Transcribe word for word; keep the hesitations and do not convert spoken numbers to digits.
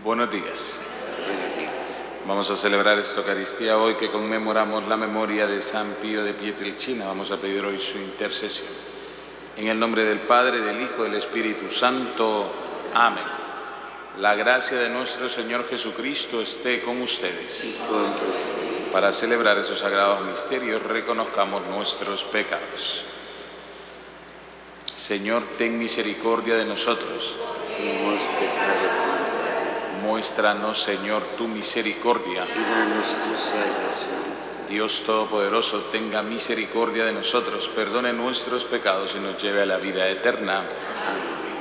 Buenos días. Buenos días. Vamos a celebrar esta Eucaristía hoy que conmemoramos la memoria de San Pío de Pietrelcina. Vamos a pedir hoy su intercesión. En el nombre del Padre, del Hijo y del Espíritu Santo. Amén. La gracia de nuestro Señor Jesucristo esté con ustedes. Y con tu espíritu. Para celebrar esos sagrados misterios, reconozcamos nuestros pecados. Señor, ten misericordia de nosotros. Hemos pecado contra ti. Muéstranos, Señor, tu misericordia. Y danos tu salvación. Dios Todopoderoso, tenga misericordia de nosotros, perdone nuestros pecados y nos lleve a la vida eterna.